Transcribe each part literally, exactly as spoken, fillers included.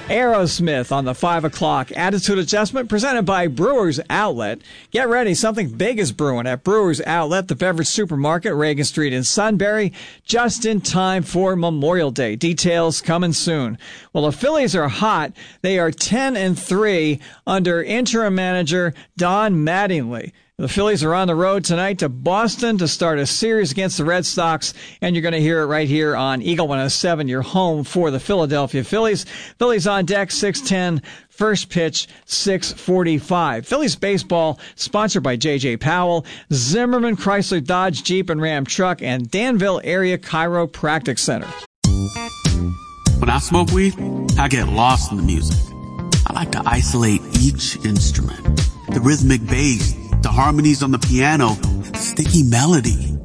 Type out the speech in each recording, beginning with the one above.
Aerosmith on the five o'clock Attitude Adjustment presented by Brewers Outlet. Get ready, something big is brewing at Brewers Outlet, the beverage supermarket, Reagan Street in Sunbury, just in time for Memorial Day. Details coming soon. Well, the Phillies are hot. They are ten and three under interim manager Don Mattingly. The Phillies are on the road tonight to Boston to start a series against the Red Sox, and you're going to hear it right here on Eagle one oh seven, your home for the Philadelphia Phillies. Phillies on deck, six ten, first pitch, six forty-five. Phillies baseball sponsored by J J Powell, Zimmerman Chrysler Dodge Jeep and Ram Truck, and Danville Area Chiropractic Center. When I smoke weed, I get lost in the music. I like to isolate each instrument, the rhythmic bass, the harmonies on the piano, sticky melody.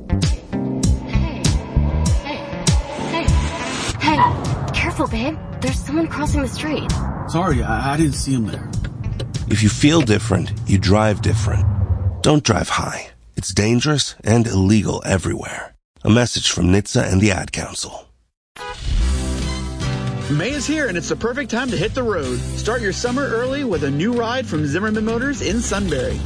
Hey, hey, hey, hey, careful, babe. There's someone crossing the street. Sorry, I, I didn't see him there. If you feel different, you drive different. Don't drive high. It's dangerous and illegal everywhere. A message from N H T S A and the Ad Council. May is here, and it's the perfect time to hit the road. Start your summer early with a new ride from Zimmerman Motors in Sunbury.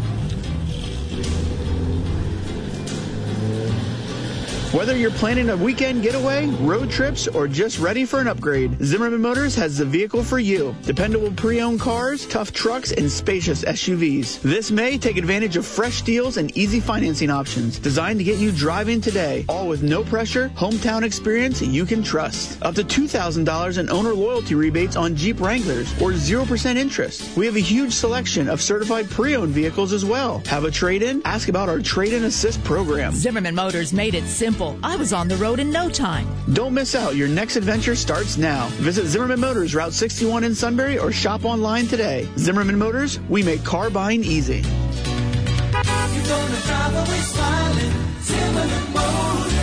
Whether you're planning a weekend getaway, road trips, or just ready for an upgrade, Zimmerman Motors has the vehicle for you. Dependable pre-owned cars, tough trucks, and spacious S U Vs. This May, take advantage of fresh deals and easy financing options designed to get you driving today, all with no pressure, hometown experience you can trust. Up to two thousand dollars in owner loyalty rebates on Jeep Wranglers or zero percent interest. We have a huge selection of certified pre-owned vehicles as well. Have a trade-in? Ask about our Trade-in Assist program. Zimmerman Motors made it simple. I was on the road in no time. Don't miss out. Your next adventure starts now. Visit Zimmerman Motors, Route sixty-one in Sunbury, or shop online today. Zimmerman Motors, we make car buying easy. You're gonna drive away smiling. Zimmerman Motors.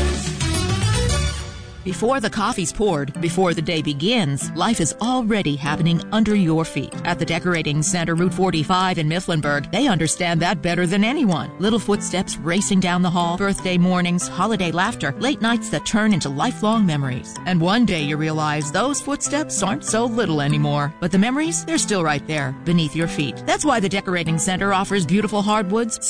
Before the coffee's poured, before the day begins, life is already happening under your feet. At the Decorating Center, Route forty-five in Mifflinburg, they understand that better than anyone. Little footsteps racing down the hall, birthday mornings, holiday laughter, late nights that turn into lifelong memories. And one day you realize those footsteps aren't so little anymore. But the memories, they're still right there, beneath your feet. That's why the Decorating Center offers beautiful hardwoods,